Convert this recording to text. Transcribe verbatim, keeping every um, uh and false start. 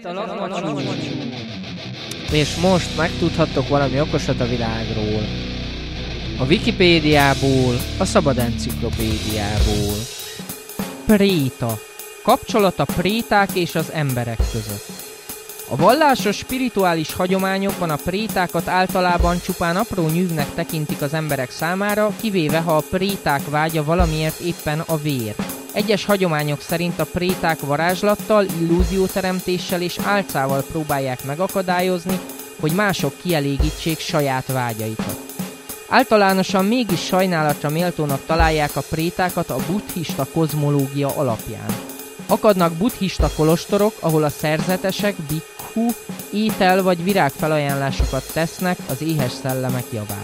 És most megtudhattok valami okosat a világról. A Wikipédiából, a Szabad Enciklopédiából. Préta. Kapcsolat a préták és az emberek között. A vallásos, spirituális hagyományokban a prétákat általában csupán apró nyűvnek tekintik az emberek számára, kivéve ha a préták vágya valamiért éppen a vér. Egyes hagyományok szerint a préták varázslattal, illúzióteremtéssel és álcával próbálják megakadályozni, hogy mások kielégítsék saját vágyaikat. Általánosan mégis sajnálatra méltónak találják a prétákat a buddhista kozmológia alapján. Akadnak buddhista kolostorok, ahol a szerzetesek, bhikkhu, étel vagy virágfelajánlásokat tesznek az éhes szellemek javára.